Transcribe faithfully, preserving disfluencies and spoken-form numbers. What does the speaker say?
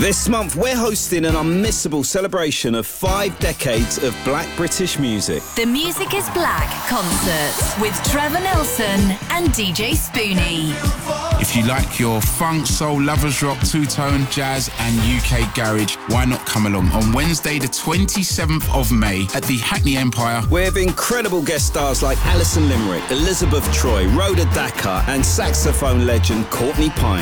This month, we're hosting an unmissable celebration of five decades of Black British music. The Music is Black concert with Trevor Nelson and D J Spoonie. If you like your funk, soul, lovers rock, two-tone, jazz and U K garage, why not come along on Wednesday the twenty-seventh of May at the Hackney Empire with incredible guest stars like Alison Limerick, Elizabeth Troy, Rhoda Dakar and saxophone legend Courtney Pine.